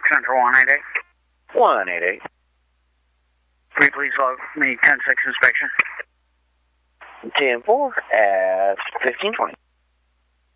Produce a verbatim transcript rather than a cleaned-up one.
Central one eight eight. one eight eight. Will you please log me ten six inspection? ten four at fifteen twenty.